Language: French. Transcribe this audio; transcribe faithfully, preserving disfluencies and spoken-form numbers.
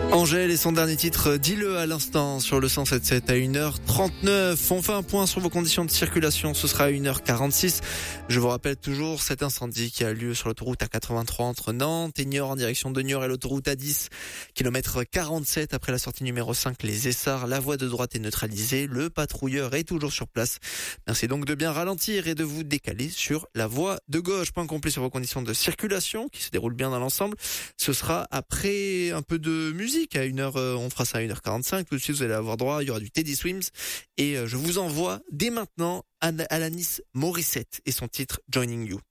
Angèle et son dernier titre, dis-le à l'instant sur le cent sept sept à une heure trente-neuf. On fait un point sur vos conditions de circulation, ce sera à une heure quarante-six. Je vous rappelle toujours cet incendie qui a lieu sur l'autoroute A quatre-vingt-trois entre Nantes et Niort en direction de Niort et l'autoroute A dix, kilomètre quarante-sept après la sortie numéro cinq, les Essarts. La voie de droite est neutralisée, le patrouilleur est toujours sur place. Merci donc de bien ralentir et de vous décaler sur la voie de gauche. Point complet sur vos conditions de circulation qui se déroulent bien dans l'ensemble. Ce sera après un peu de musique. À une heure, on fera ça à une heure quarante-cinq. Tout de suite, vous allez avoir droit. Il y aura du Teddy Swims. Et je vous envoie dès maintenant Alanis Morissette et son titre Joining You.